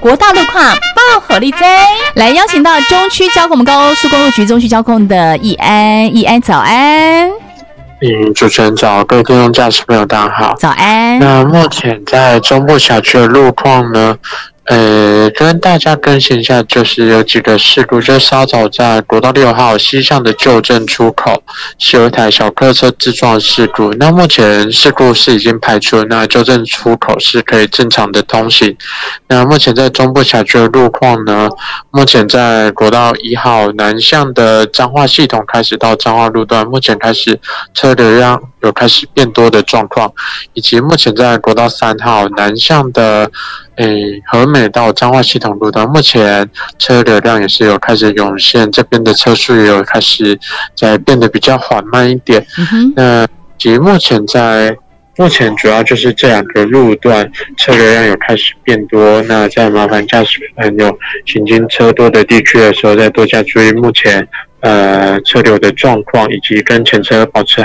国道路况报火力增，来邀请到中区交控高速公路局中区交控的易安早安。 主持人早，各位听众驾驶朋友大家好。 早安。 那目前在中部辖区的路况呢，跟大家更新一下，就是有几个事故，就是稍早在国道6号西向的旧镇出口是有一台小客车自撞事故，那目前事故是已经排除，那旧镇出口是可以正常的通行。那目前在中部辖区的路况呢，目前在国道1号南向的彰化系统开始到彰化路段，目前开始车流量有开始变多的状况，以及目前在国道3号南向的和美到彰化系统路段，目前车流量也是有开始涌现，这边的车速也有开始在变得比较缓慢一点。那及目前主要就是这两个路段车流量有开始变多，那在麻烦驾驶朋友行经车多的地区的时候，再多加注意目前车流的状况，以及跟前车保持